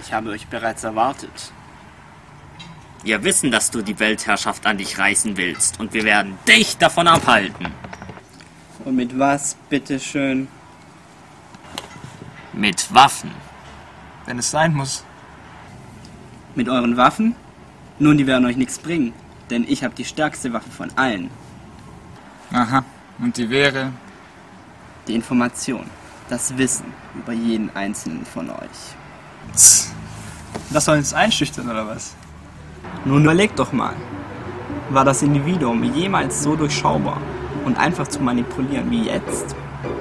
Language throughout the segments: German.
Ich habe euch bereits erwartet. Wir wissen, dass du die Weltherrschaft an dich reißen willst und wir werden dich davon abhalten. Und mit was, bitteschön? Mit Waffen. Wenn es sein muss. Mit euren Waffen? Nun, die werden euch nichts bringen, denn ich habe die stärkste Waffe von allen. Aha, und die wäre? Die Information, das Wissen über jeden einzelnen von euch. Das soll uns einschüchtern, oder was? Nun überlegt doch mal, war das Individuum jemals so durchschaubar und einfach zu manipulieren wie jetzt?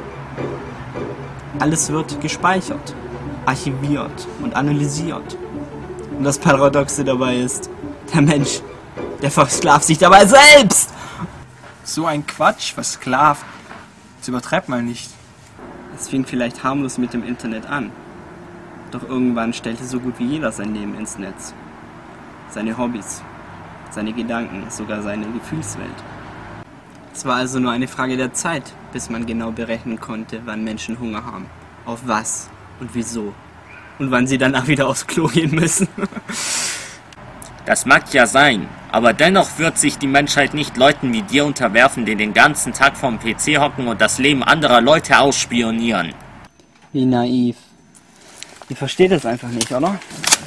Alles wird gespeichert, archiviert und analysiert. Und das Paradoxe dabei ist, der Mensch, der versklavt sich dabei selbst! So ein Quatsch, versklavt. Das übertreibt mal nicht. Es fing vielleicht harmlos mit dem Internet an. Doch irgendwann stellte so gut wie jeder sein Leben ins Netz. Seine Hobbys, seine Gedanken, sogar seine Gefühlswelt. Es war also nur eine Frage der Zeit, bis man genau berechnen konnte, wann Menschen Hunger haben, auf was und wieso und wann sie danach wieder aufs Klo gehen müssen. Das mag ja sein, aber dennoch wird sich die Menschheit nicht Leuten wie dir unterwerfen, die den ganzen Tag vorm PC hocken und das Leben anderer Leute ausspionieren. Wie naiv. Ihr versteht das einfach nicht, oder?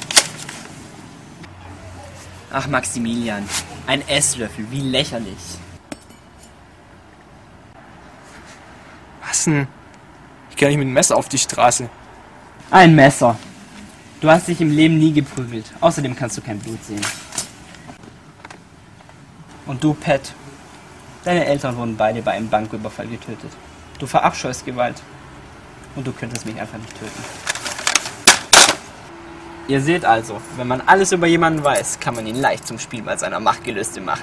Ach, Maximilian, ein Esslöffel, wie lächerlich. Was denn? Ich gehe nicht mit dem Messer auf die Straße. Ein Messer. Du hast dich im Leben nie geprügelt. Außerdem kannst du kein Blut sehen. Und du, Pat, deine Eltern wurden beide bei einem Banküberfall getötet. Du verabscheust Gewalt. Und du könntest mich einfach nicht töten. Ihr seht also, wenn man alles über jemanden weiß, kann man ihn leicht zum Spielball seiner Machtgelüste machen.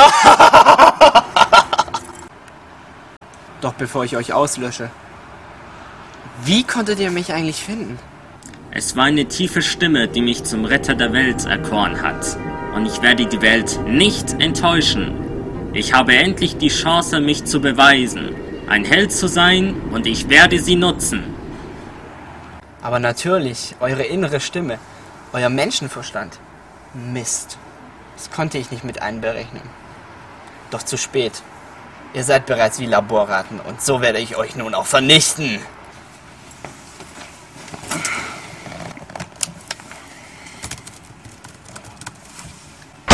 Doch bevor ich euch auslösche, wie konntet ihr mich eigentlich finden? Es war eine tiefe Stimme, die mich zum Retter der Welt erkoren hat. Und ich werde die Welt nicht enttäuschen. Ich habe endlich die Chance, mich zu beweisen, ein Held zu sein, und ich werde sie nutzen. Aber natürlich, eure innere Stimme, euer Menschenverstand. Mist. Das konnte ich nicht mit einberechnen. Doch zu spät. Ihr seid bereits wie Laborratten und so werde ich euch nun auch vernichten.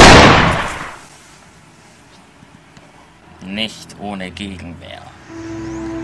Nicht ohne Gegenwehr.